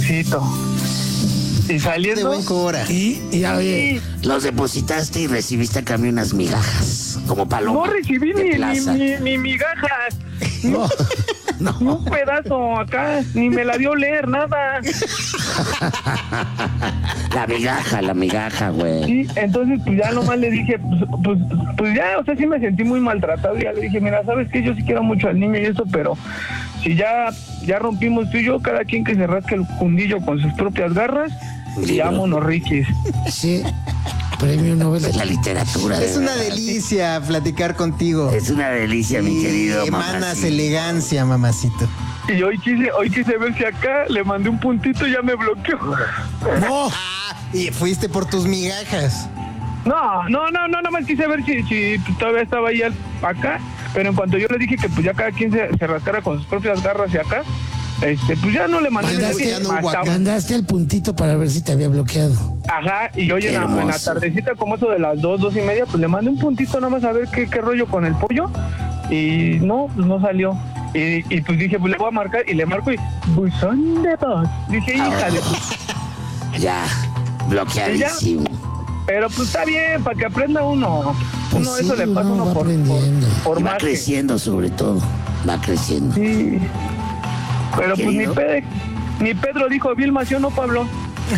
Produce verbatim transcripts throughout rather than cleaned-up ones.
Poncito. Y saliendo... De buen cora. Y, y ya, oye, Sí. los depositaste y recibiste a cambio unas migajas, como paloma. No recibí de ni, ni, plaza. ni, ni migajas. No, Ni no. un pedazo acá. Ni me la dio leer, nada. La migaja, la migaja, güey. Sí, entonces pues ya nomás le dije, pues, pues, pues ya, o sea, sí me sentí muy maltratado. Ya le dije, mira, ¿sabes qué? Yo sí quiero mucho al niño y eso, pero si ya, ya rompimos tú y yo, cada quien que se rasque el fundillo con sus propias garras, y Libro. vámonos, Riquis. Sí, premio Nobel de la literatura. Es de una verdad. delicia platicar contigo. Es una delicia, mi Y querido emanas mamacito. elegancia, mamacito. Y hoy quise, hoy quise ver si acá le mandé un puntito y ya me bloqueó. No. Ah, y fuiste por tus migajas. No, no, no, no, nada más quise ver si, si todavía estaba ahí al- acá, pero en cuanto yo le dije que pues ya cada quien se, se rascara con sus propias garras y acá, este, pues ya no le mandé Mandaste, ya no hubo hasta- acá. mandaste el puntito para ver si te había bloqueado. Ajá, y hoy en la, en la Hermoso. tardecita, como eso de las dos, dos y media, pues le mandé un puntito nada más a ver qué, qué rollo con el pollo, y no, pues no salió. Y, y pues dije, pues le voy a marcar, y le marco y, buzón de voz. Dije, hija de... Ya, bloqueadísimo. Pero pues está bien, para que aprenda uno. Pues Uno, sí, eso le pasa uno uno va por, por, aprendiendo. por Y va más que- creciendo sobre todo, va creciendo. Sí. Pero pues ni, Querido. Pe- ni Pedro dijo Vilma, ¿sí o no, Pablo?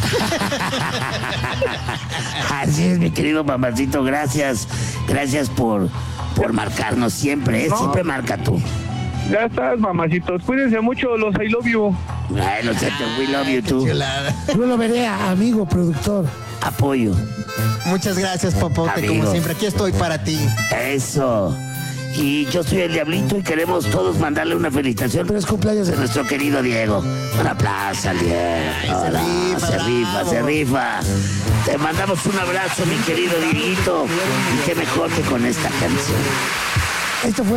Así es, mi querido mamacito, gracias. Gracias por, por marcarnos siempre, ¿eh? No. Siempre marca tú. Ya estás, mamacitos. Cuídense mucho, los I love you. Ay, lo siento, we love you too. Chulada. Yo lo veré, amigo, productor. Apoyo. Muchas gracias, Popote, Amigo. como siempre. Aquí estoy para ti. Eso. Y yo soy el Diablito y queremos todos mandarle una felicitación. Pero es cumpleaños de nuestro querido Diego. Un aplauso al Diego. se Hola, rifa, se rifa, bravo. se rifa. Te mandamos un abrazo, mi querido Dieguito. Y qué mejor que con esta canción. Esto fue